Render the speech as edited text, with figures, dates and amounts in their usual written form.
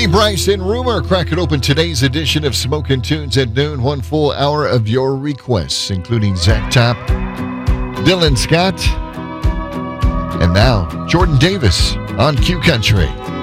Lee Brice and Rumor cracking open today's edition of Smokin' Tunes at noon. One full hour of your requests, including Zach Top, Dylan Scott, and now Jordan Davis on Q Country.